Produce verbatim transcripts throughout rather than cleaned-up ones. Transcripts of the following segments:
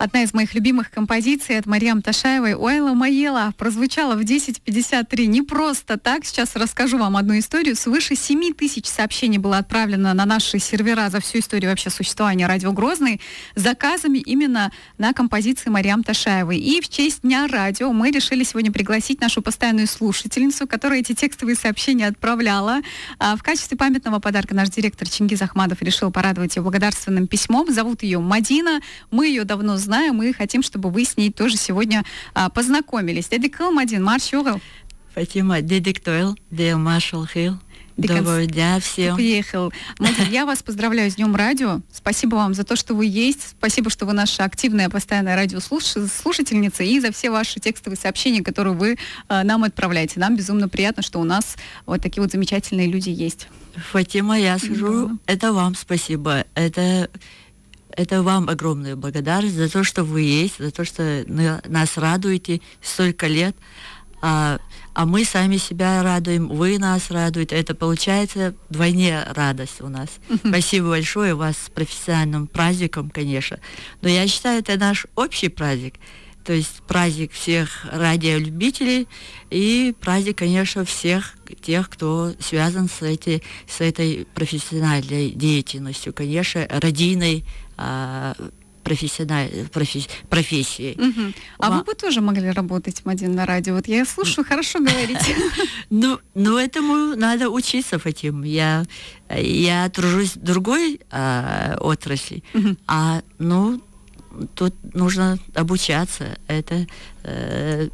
Одна из моих любимых композиций от Мариам Ташаевой «Ойла Маела» прозвучала в десять пятьдесят три. Не просто так. Сейчас расскажу вам одну историю. Свыше семи тысяч сообщений было отправлено на наши сервера за всю историю вообще существования «Радио Грозный» с заказами именно на композиции Мариам Ташаевой. И в честь Дня радио мы решили сегодня пригласить нашу постоянную слушательницу, которая эти текстовые сообщения отправляла. А в качестве памятного подарка наш директор Чингиз Ахмадов решил порадовать ее благодарственным письмом. Зовут ее Мадина. Мы ее давно знаем и хотим, чтобы вы с ней тоже сегодня а, познакомились. Дедикл Мадин, Маршугал. Фатима, дедиктойл, де Маршал Хилл. Доброго дня всем. Приехал. Мадин, я вас поздравляю с Днем радио. Спасибо вам за то, что вы есть. Спасибо, что вы наша активная, постоянная радиослушательница, и за все ваши текстовые сообщения, которые вы э, нам отправляете. Нам безумно приятно, что у нас вот такие вот замечательные люди есть. Фатима, я скажу, да. Это вам спасибо. Это... Это вам огромная благодарность за то, что вы есть, за то, что нас радуете столько лет. А, а мы сами себя радуем, вы нас радуете. Это получается вдвойне радость у нас. Uh-huh. Спасибо большое вас с профессиональным праздником, конечно. Но я считаю, это наш общий праздник. То есть праздник всех радиолюбителей и праздник, конечно, всех тех, кто связан с, эти, с этой профессиональной деятельностью, конечно, радийной а, профессиональной профи, профессией. Угу. А Ма... вы бы тоже могли работать, Мадин, на радио? Вот я слушаю, хорошо говорите. Ну, ну, этому надо учиться, Фатим. Я, я тружусь в другой а, отрасли, а, ну, тут нужно обучаться. Это э,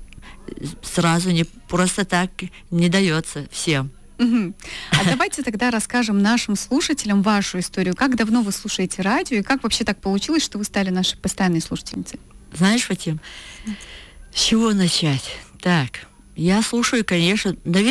сразу не просто так не дается всем. Uh-huh. А давайте тогда расскажем нашим слушателям вашу историю. Как давно вы слушаете радио и как вообще так получилось, что вы стали нашей постоянной слушательницей? Знаешь, Фатим, с чего начать? Так, я слушаю, конечно, наверное,